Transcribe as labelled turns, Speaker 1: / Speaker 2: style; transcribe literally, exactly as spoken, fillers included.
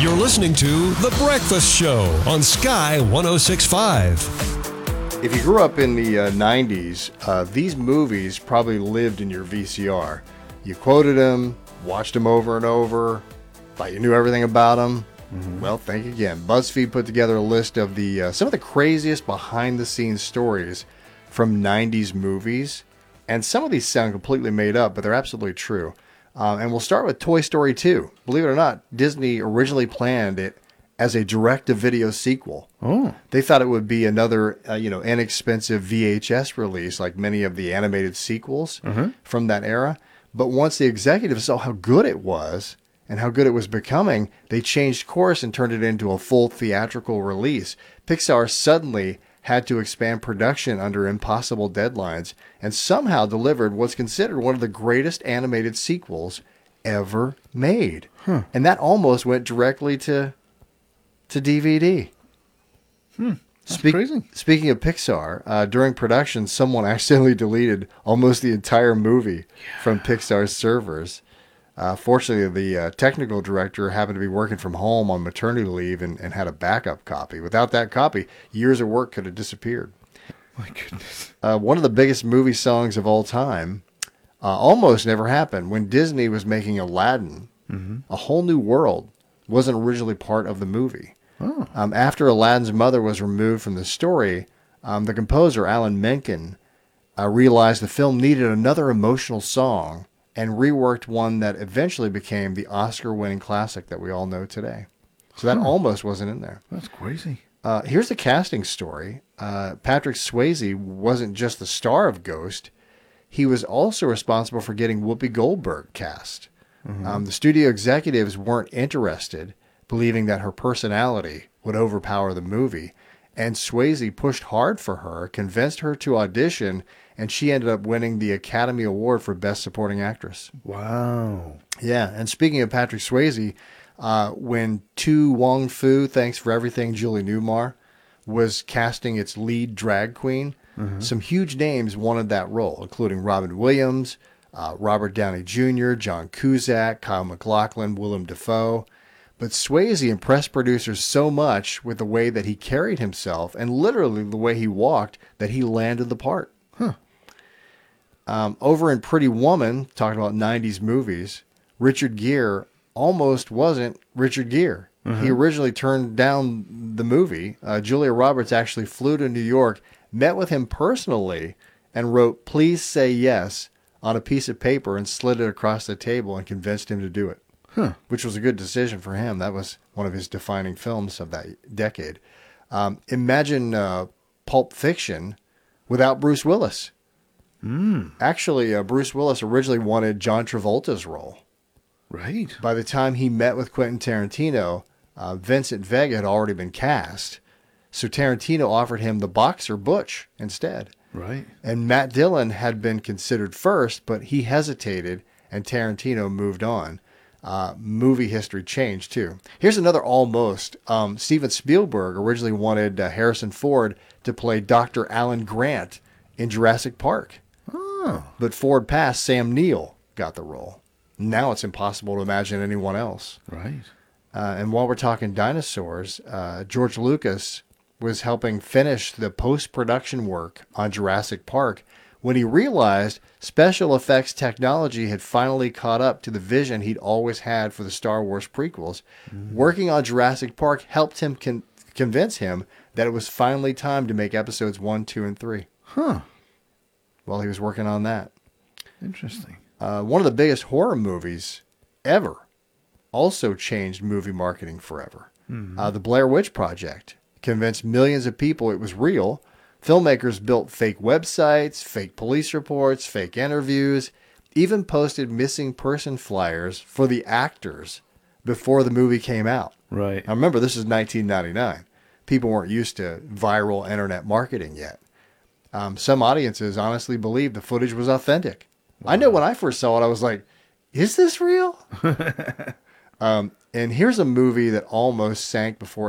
Speaker 1: You're listening to The Breakfast Show on Sky one oh six point five.
Speaker 2: If you grew up in the uh, nineties, uh, these movies probably lived in your V C R. You quoted them, watched them over and over, thought you knew everything about them. Mm-hmm. Well, think again. BuzzFeed put together a list of the uh, some of the craziest behind-the-scenes stories from nineties movies. And some of these sound completely made up, but they're absolutely true. Um, and we'll start with Toy Story two. Believe it or not, Disney originally planned it as a direct-to-video sequel.
Speaker 3: Oh.
Speaker 2: They thought it would be another, uh, you know, inexpensive V H S release like many of the animated sequels mm-hmm. from that era. But once the executives saw how good it was and how good it was becoming, they changed course and turned it into a full theatrical release. Pixar suddenly had to expand production under impossible deadlines and somehow delivered what's considered one of the greatest animated sequels ever made.
Speaker 3: Huh.
Speaker 2: And that almost went directly to to D V D.
Speaker 3: Hmm. That's
Speaker 2: Speak,
Speaker 3: crazy.
Speaker 2: Speaking of Pixar, uh, during production, someone accidentally deleted almost the entire movie yeah. from Pixar's servers. Uh, fortunately, the uh, technical director happened to be working from home on maternity leave and, and had a backup copy. Without that copy, years of work could have disappeared.
Speaker 3: My goodness.
Speaker 2: Uh, one of the biggest movie songs of all time uh, almost never happened. When Disney was making Aladdin, mm-hmm. A Whole New World wasn't originally part of the movie.
Speaker 3: Oh.
Speaker 2: Um, after Aladdin's mother was removed from the story, um, the composer, Alan Menken, uh, realized the film needed another emotional song and reworked one that eventually became the Oscar-winning classic that we all know today. So that huh. almost wasn't in there.
Speaker 3: That's crazy.
Speaker 2: Uh, here's the casting story. Uh, Patrick Swayze wasn't just the star of Ghost. He was also responsible for getting Whoopi Goldberg cast. Mm-hmm. Um, the studio executives weren't interested, believing that her personality would overpower the movie. And Swayze pushed hard for her, convinced her to audition, and she ended up winning the Academy Award for Best Supporting Actress.
Speaker 3: Wow.
Speaker 2: Yeah, and speaking of Patrick Swayze, uh, when To Wong Fu, Thanks for Everything, Julie Newmar, was casting its lead drag queen, mm-hmm. some huge names wanted that role, including Robin Williams, uh, Robert Downey Junior, John Cusack, Kyle MacLachlan, Willem Dafoe. But Swayze impressed producers so much with the way that he carried himself and literally the way he walked that he landed the part.
Speaker 3: Huh.
Speaker 2: Um, over in Pretty Woman, talking about nineties movies, Richard Gere almost wasn't Richard Gere. Mm-hmm. He originally turned down the movie. Uh, Julia Roberts actually flew to New York, met with him personally, and wrote, "Please say yes," on a piece of paper and slid it across the table and convinced him to do it.
Speaker 3: Huh.
Speaker 2: Which was a good decision for him. That was one of his defining films of that decade. Um, imagine uh, Pulp Fiction without Bruce Willis.
Speaker 3: Mm.
Speaker 2: Actually, uh, Bruce Willis originally wanted John Travolta's role.
Speaker 3: Right.
Speaker 2: By the time he met with Quentin Tarantino, uh, Vincent Vega had already been cast. So Tarantino offered him the boxer Butch instead.
Speaker 3: Right.
Speaker 2: And Matt Dillon had been considered first, but he hesitated, and Tarantino moved on. Uh, movie history changed, too. Here's another almost. Um, Steven Spielberg originally wanted uh, Harrison Ford to play Doctor Alan Grant in Jurassic Park.
Speaker 3: Oh.
Speaker 2: But Ford passed. Sam Neill got the role. Now it's impossible to imagine anyone else.
Speaker 3: Right.
Speaker 2: Uh, and while we're talking dinosaurs, uh, George Lucas was helping finish the post-production work on Jurassic Park when he realized special effects technology had finally caught up to the vision he'd always had for the Star Wars prequels. Mm. Working on Jurassic Park helped him con- convince him that it was finally time to make episodes one, two, and three.
Speaker 3: Huh.
Speaker 2: While he was working on that.
Speaker 3: Interesting.
Speaker 2: Uh, one of the biggest horror movies ever also changed movie marketing forever. Mm-hmm. Uh, the Blair Witch Project convinced millions of people it was real. Filmmakers built fake websites, fake police reports, fake interviews, even posted missing person flyers for the actors before the movie came out.
Speaker 3: Right.
Speaker 2: Now remember, this is nineteen ninety-nine. People weren't used to viral internet marketing yet. Um, some audiences honestly believed the footage was authentic. Wow. I know when I first saw it, I was like, is this real? um, and here's a movie that almost sank before